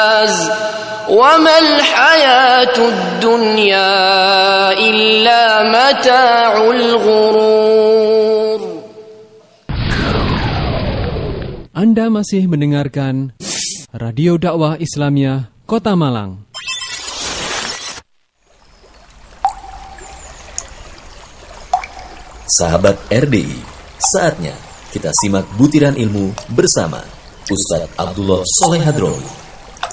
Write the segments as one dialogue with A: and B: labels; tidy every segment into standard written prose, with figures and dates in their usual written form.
A: وَمَا الْحَيَاةُ الدُّنْيَا إِلَّا مَتَاعُ الْغُرُورِ.
B: Anda masih mendengarkan Radio Dakwah Islamiyah Kota Malang.
C: Sahabat RDI, saatnya kita simak butiran ilmu bersama Ustaz Abdullah Soleh Hadromi.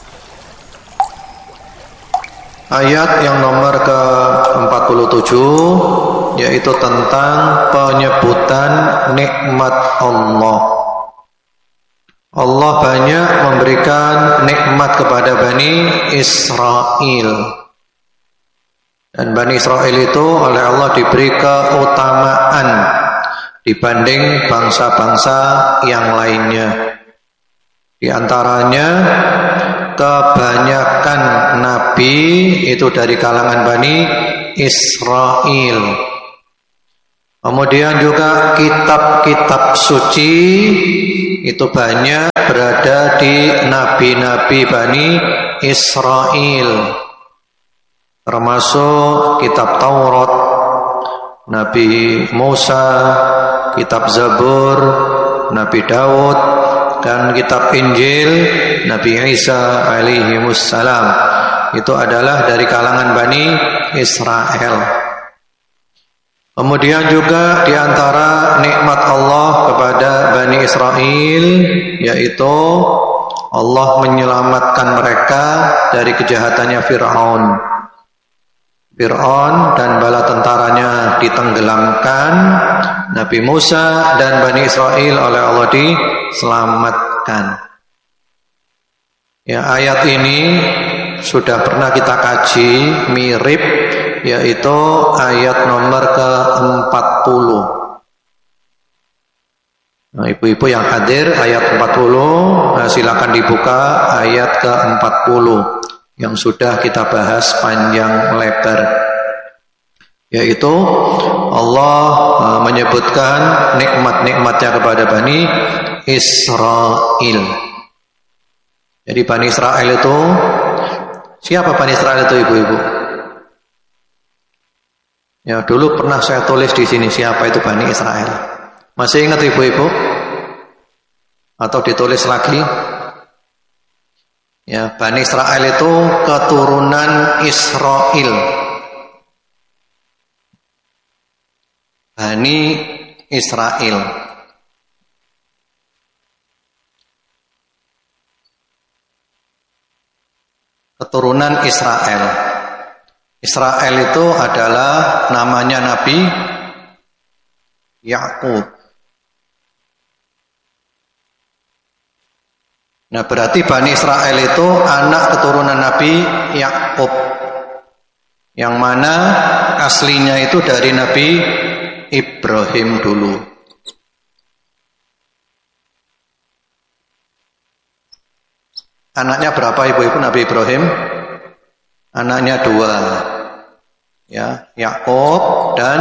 D: Ayat yang nomor ke-47 yaitu tentang penyebutan nikmat Allah. Allah banyak memberikan nikmat kepada Bani Israel. Dan Bani Israel itu oleh Allah diberi keutamaan dibanding bangsa-bangsa yang lainnya. Di antaranya kebanyakan nabi itu dari kalangan Bani Israel. Kemudian juga kitab-kitab suci itu banyak berada di nabi-nabi Bani Israel. Termasuk kitab Taurat Nabi Musa, kitab Zabur Nabi Daud, dan kitab Injil Nabi Isa alaihimussalam. Itu adalah dari kalangan Bani Israel. Kemudian juga di antara nikmat Allah kepada Bani Israel yaitu Allah menyelamatkan mereka dari kejahatannya Fir'aun. Fir'aun dan bala tentaranya ditenggelamkan, Nabi Musa dan Bani Israel oleh Allah diselamatkan. Ya, ayat ini sudah pernah kita kaji mirip, yaitu ayat nomor ke-40. Nah, ibu-ibu yang hadir ayat 40, silakan dibuka ayat ke-40 yang sudah kita bahas panjang lebar. Yaitu Allah menyebutkan nikmat-nikmatnya kepada Bani Israel. Jadi Bani Israel itu, siapa Bani Israel itu ibu-ibu? Ya, dulu pernah saya tulis di sini siapa itu Bani Israel. Masih ingat ibu-ibu? Atau ditulis lagi? Ya, Bani Israel itu keturunan Israel. Bani Israel. Keturunan Israel. Israel itu adalah namanya Nabi Yakub. Nah, berarti Bani Israel itu anak keturunan Nabi Yakub, yang mana aslinya itu dari Nabi Ibrahim dulu. Anaknya berapa ibu-ibu Nabi Ibrahim? Anaknya 2, ya, Yakub dan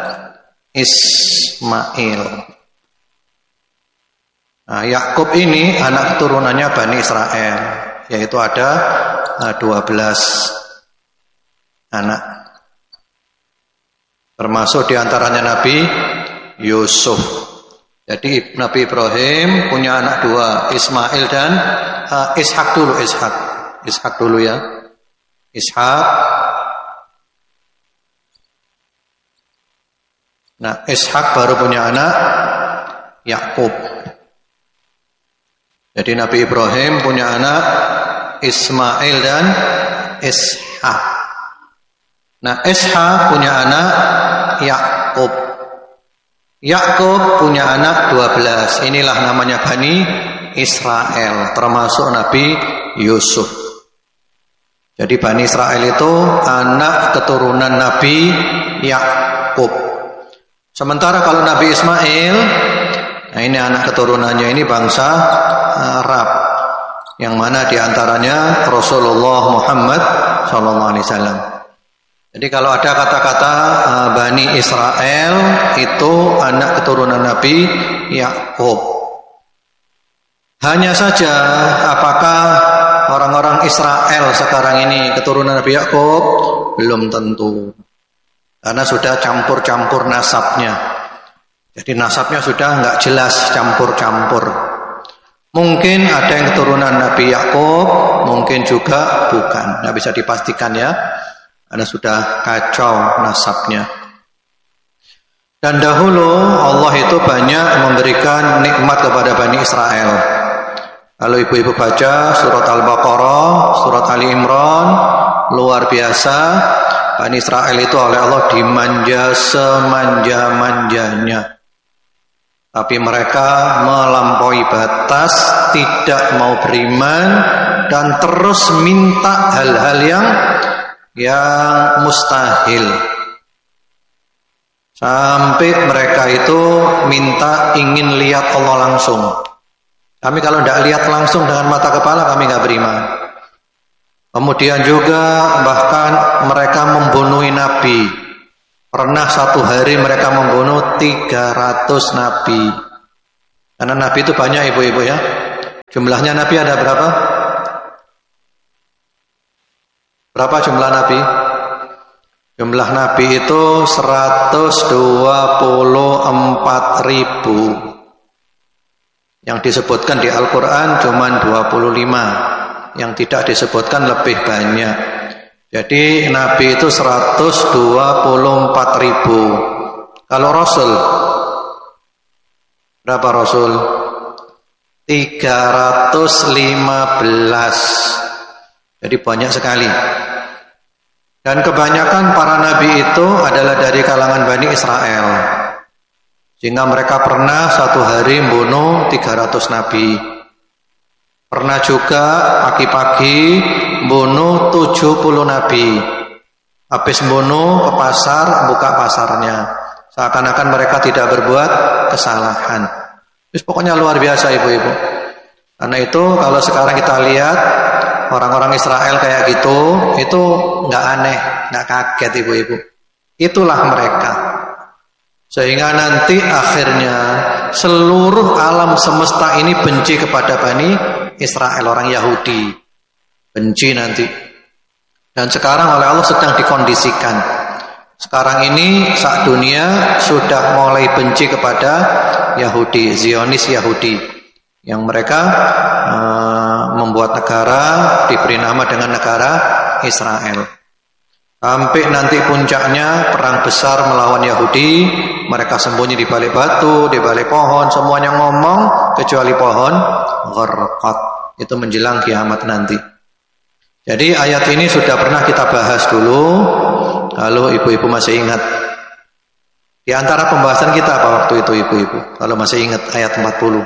D: Ismail. Nah, Yakub ini anak keturunannya Bani Israel, yaitu ada 12 anak. Termasuk diantaranya Nabi Yusuf. Jadi Nabi Ibrahim punya anak 2, Ismail dan Ishak dulu, Ishak dulu ya. Ishak. Nah, Ishak baru punya anak Yakub. Jadi Nabi Ibrahim punya anak Ismail dan Ishak. Nah, Ishak punya anak Yakub. Yakub punya anak 12. Inilah namanya Bani Israel, termasuk Nabi Yusuf. Jadi Bani Israel itu anak keturunan Nabi Yakub. Sementara kalau Nabi Ismail, nah ini anak keturunannya ini bangsa Arab, yang mana diantaranya Rasulullah Muhammad SAW. Jadi kalau ada kata-kata Bani Israel itu anak keturunan Nabi Yakub. Hanya saja apakah orang-orang Israel sekarang ini keturunan Nabi Yakub? Belum tentu. Karena sudah campur-campur nasabnya. Jadi nasabnya sudah nggak jelas, campur-campur. Mungkin ada yang keturunan Nabi Yakub, mungkin juga bukan. Nggak bisa dipastikan ya. Karena sudah kacau nasabnya. Dan dahulu Allah itu banyak memberikan nikmat kepada Bani Israel. Kalau ibu-ibu baca surat Al-Baqarah, surat Ali Imran, luar biasa. Bani Israel itu oleh Allah dimanja semanja-manjanya. Tapi mereka melampaui batas, tidak mau beriman, dan terus minta hal-hal yang mustahil. Sampai mereka itu minta ingin lihat Allah langsung. Kami kalau tidak lihat langsung dengan mata kepala, kami nggak beriman. Kemudian juga bahkan mereka membunuh Nabi. Pernah satu hari mereka membunuh 300 Nabi. Karena Nabi itu banyak ibu-ibu ya. Jumlahnya Nabi ada berapa? Berapa jumlah Nabi? Jumlah Nabi itu 124.000. Yang disebutkan di Al-Quran cuma 25. Yang tidak disebutkan lebih banyak. Jadi Nabi itu 124.000. Kalau Rasul, berapa Rasul? 315. Jadi banyak sekali. Dan kebanyakan para nabi itu adalah dari kalangan Bani Israel. Sehingga mereka pernah satu hari membunuh 300 nabi. Pernah juga pagi-pagi membunuh 70 nabi. Habis membunuh ke pasar, buka pasarnya. Seakan-akan mereka tidak berbuat kesalahan. Terus pokoknya luar biasa ibu-ibu. Karena itu kalau sekarang kita lihat orang-orang Israel kayak gitu, itu nggak aneh, nggak kaget ibu-ibu. Itulah mereka. Sehingga nanti akhirnya seluruh alam semesta ini benci kepada Bani Israel, orang Yahudi. Benci nanti. Dan sekarang oleh Allah sedang dikondisikan. Sekarang ini saat dunia sudah mulai benci kepada Yahudi, Zionis Yahudi. Yang mereka membuat negara diberi nama dengan negara Israel. Sampai nanti puncaknya perang besar melawan Yahudi, mereka sembunyi di balik batu, di balik pohon, semuanya ngomong kecuali pohon gharqad. Itu menjelang kiamat nanti. Jadi ayat ini sudah pernah kita bahas dulu, kalau ibu-ibu masih ingat. Di antara pembahasan kita apa waktu itu ibu-ibu? Kalau masih ingat ayat 40.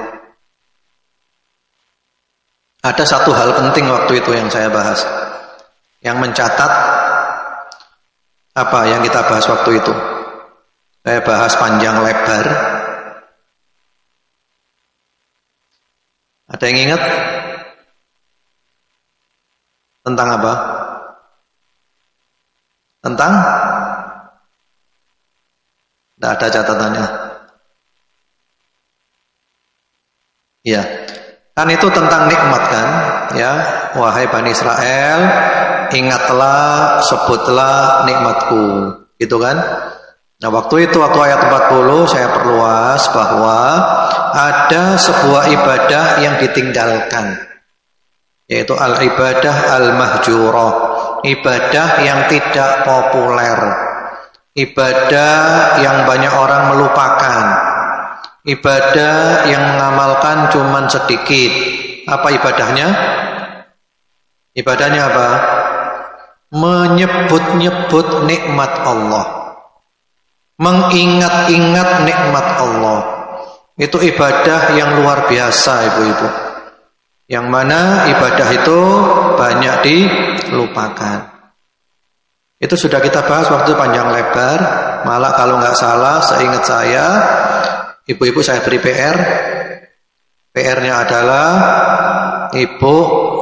D: Ada satu hal penting waktu itu yang saya bahas. Yang mencatat apa yang kita bahas waktu itu. Saya bahas panjang lebar. Ada yang ingat? Tentang apa? Tentang? Tidak ada catatannya. Iya. Kan itu tentang nikmat kan, ya. Wahai Bani Israel, ingatlah, sebutlah nikmatku, gitu kan? Nah, waktu itu waktu ayat 40 saya perluas bahwa ada sebuah ibadah yang ditinggalkan, yaitu al-ibadah al-mahjurah, ibadah yang tidak populer, ibadah yang banyak orang melupakan. Ibadah yang mengamalkan cuman sedikit. Apa ibadahnya? Ibadahnya apa? Menyebut-nyebut nikmat Allah. Mengingat-ingat nikmat Allah. Itu ibadah yang luar biasa ibu-ibu. Yang mana ibadah itu banyak dilupakan. Itu sudah kita bahas waktu panjang lebar. Malah kalau nggak salah, seingat saya, ibu-ibu saya beri PR. PR-nya adalah ibu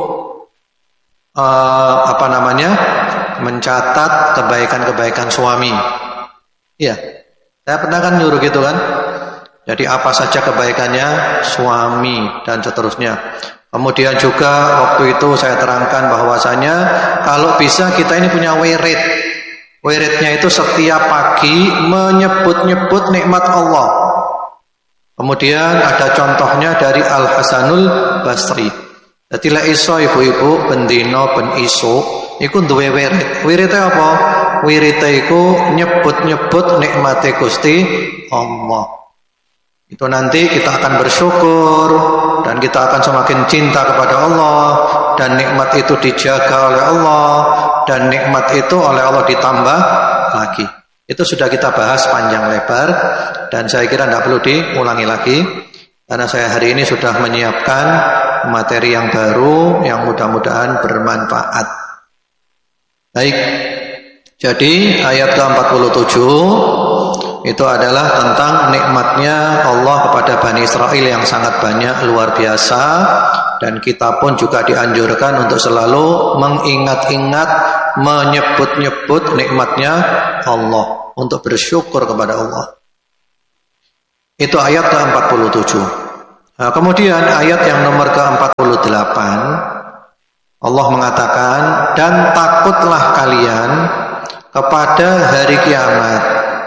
D: mencatat kebaikan-kebaikan suami. Iya, saya pernah kan nyuruh gitu kan. Jadi apa saja kebaikannya suami dan seterusnya. Kemudian juga waktu itu saya terangkan bahwasanya kalau bisa kita ini punya wirid. Wiridnya itu setiap pagi menyebut-nyebut nikmat Allah. Kemudian ada contohnya dari Al-Hasanul Basri. Jadi lek iso ibu-ibu bendino ben iso iku duwe wirid. Wiridnya apa? Wiridnya iku nyebut-nyebut nikmate Gusti Allah. Itu nanti kita akan bersyukur dan kita akan semakin cinta kepada Allah, dan nikmat itu dijaga oleh Allah, dan nikmat itu oleh Allah ditambah lagi. Itu sudah kita bahas panjang lebar dan saya kira tidak perlu diulangi lagi karena saya hari ini sudah menyiapkan materi yang baru yang mudah-mudahan bermanfaat. Baik. Jadi ayat ke-47 itu adalah tentang nikmatnya Allah kepada Bani Israel yang sangat banyak, luar biasa. Dan kita pun juga dianjurkan untuk selalu mengingat-ingat, menyebut-nyebut nikmatnya Allah, untuk bersyukur kepada Allah. Itu ayat ke-47. Nah, kemudian ayat yang nomor ke-48 Allah mengatakan, dan takutlah kalian kepada hari kiamat,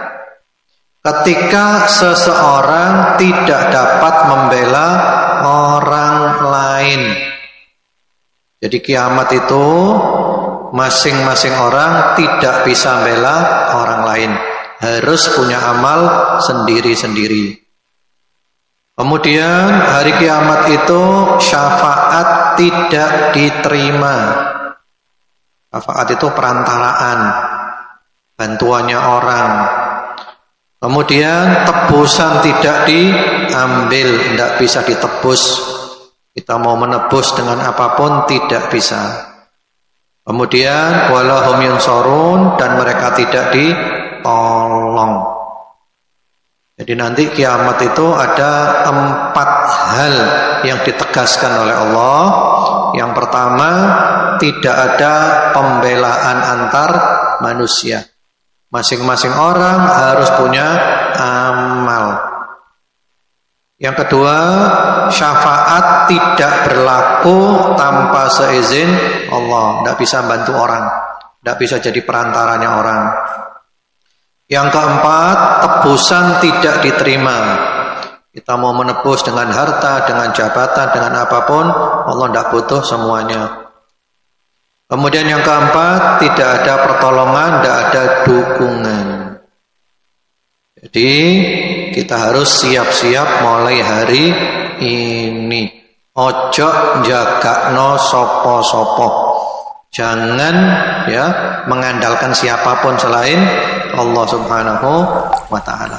D: ketika seseorang tidak dapat membela orang lain. Jadi kiamat itu masing-masing orang tidak bisa membela orang lain, harus punya amal sendiri-sendiri. Kemudian hari kiamat itu syafaat tidak diterima. Syafaat itu perantaraan, bantuannya orang. Kemudian tebusan tidak diambil, tidak bisa ditebus. Kita mau menebus dengan apapun tidak bisa. Kemudian walahum yunsorun, dan mereka tidak ditolong. Jadi nanti kiamat itu ada 4 hal yang ditegaskan oleh Allah. Yang pertama, tidak ada pembelaan antar manusia. Masing-masing orang harus punya amal. Yang kedua, syafaat tidak berlaku tanpa seizin Allah. Tidak bisa bantu orang, tidak bisa jadi perantaranya orang. Yang keempat, tebusan tidak diterima. Kita mau menebus dengan harta, dengan jabatan, dengan apapun, Allah tidak butuh semuanya. Kemudian yang keempat, tidak ada pertolongan, tidak ada dukungan. Jadi kita harus siap-siap mulai hari ini. Ojo jagakno sopo-sopo. Jangan ya mengandalkan siapapun selain Allah Subhanahu wa taala.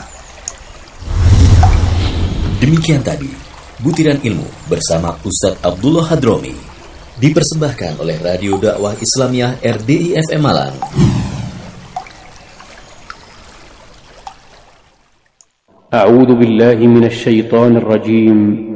C: Demikian tadi butiran ilmu bersama Ustadz Abdullah Hadromi, dipersembahkan oleh Radio Dakwah Islamiyah RDI FM Malang.
E: A'udzu billahi minasy syaithanir rajim.